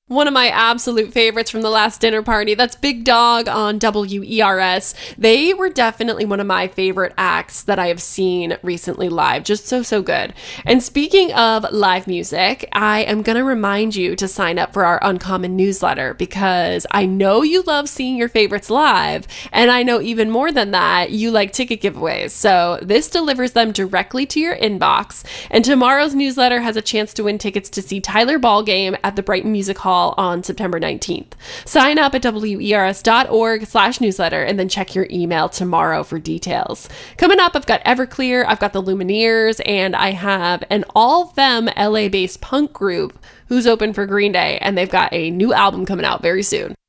One of my absolute favorites from the last dinner party, that's Big Dog on WERS. They were definitely one of my favorite acts that I have seen recently live. Just so good. And speaking of live music, I am going to remind you to sign up for our Uncommon newsletter because I know you love seeing your favorites live, and I know even more than that, you like ticket giveaways. So this delivers them directly to your inbox, and tomorrow's newsletter has a chance to win tickets to see Tyler Ballgame at the Brighton Music Hall on September 19th. Sign up at wers.org/newsletter and then check your email tomorrow for details. Coming up, I've got Everclear, I've got the Lumineers, and I have an all-femme LA-based punk group who's open for Green Day, and they've got a new album coming out very soon.